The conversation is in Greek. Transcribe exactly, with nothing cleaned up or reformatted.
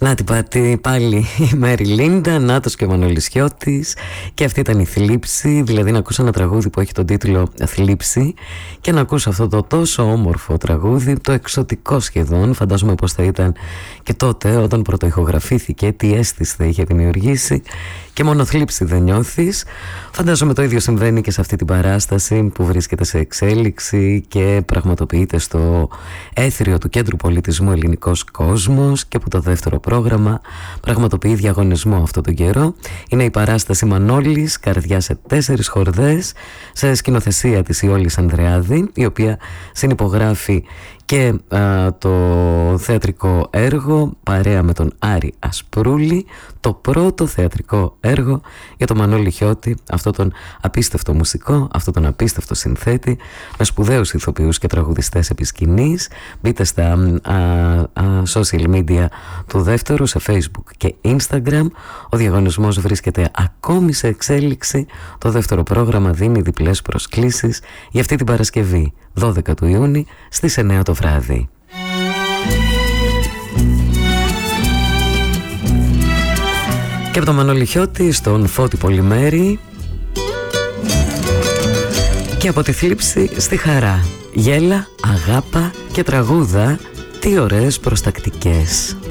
Να την πάτη πάλι η Μέρι Λίντα, Νάτος και ο Μανολισιώτης. Και αυτή ήταν η Θλίψη, δηλαδή να ακούσω ένα τραγούδι που έχει τον τίτλο Θλίψη και να ακούσω αυτό το τόσο όμορφο τραγούδι, το εξωτικό σχεδόν. Φαντάζομαι πως θα ήταν και τότε όταν πρωτοηχογραφήθηκε, τι αίσθηση θα είχε δημιουργήσει. Και μόνο θλίψη δεν νιώθεις. Φαντάζομαι το ίδιο συμβαίνει και σε αυτή την παράσταση που βρίσκεται σε εξέλιξη και πραγματοποιείται στο έθριο του Κέντρου Πολιτισμού Ελληνικός Κόσμος και που το δεύτερο πρόγραμμα πραγματοποιεί διαγωνισμό αυτό τον καιρό. Είναι η παράσταση Μανώλης, καρδιά σε τέσσερις χορδές, σε σκηνοθεσία της Ιόλης Ανδρεάδη, η οποία συνυπογράφει και α, το θεατρικό έργο παρέα με τον Άρη Ασπρούλη, το πρώτο θεατρικό έργο για τον Μανώλη Χιώτη, αυτό τον απίστευτο μουσικό, αυτό τον απίστευτο συνθέτη με σπουδαίους ηθοποιούς και τραγουδιστές επί σκηνής. Μπείτε στα α, α, social media του δεύτερου, σε Facebook και Instagram. Ο διαγωνισμός βρίσκεται ακόμη σε εξέλιξη. Το δεύτερο πρόγραμμα δίνει διπλές προσκλήσεις για αυτή την Παρασκευή δώδεκα του Ιούνιου στις εννιά το βράδυ. Και από τον Μανώλη Χιώτη στον Φώτη Πολυμέρη και από τη θλίψη στη χαρά. Γέλα, αγάπα και τραγούδα, τι ωραίες προστακτικές.